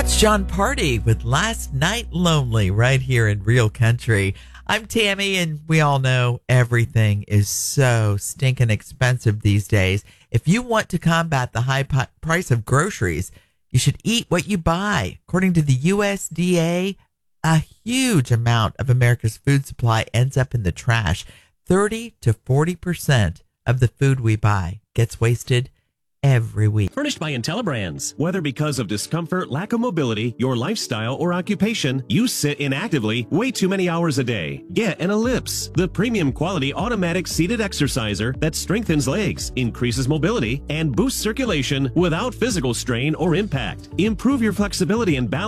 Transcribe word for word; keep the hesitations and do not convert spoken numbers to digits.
That's John Party with Last Night Lonely right here in Real Country. I'm Tammy, and we all know everything is so stinking expensive these days. If you want to combat the high pi- price of groceries, you should eat what you buy. According to the U S D A, a huge amount of America's food supply ends up in the trash. thirty to forty percent of the food we buy gets wasted every week. Furnished by IntelliBrands. Whether because of discomfort, lack of mobility, your lifestyle, or occupation, you sit inactively way too many hours a day. Get an Ellipse, the premium quality automatic seated exerciser that strengthens legs, increases mobility, and boosts circulation without physical strain or impact. Improve your flexibility and balance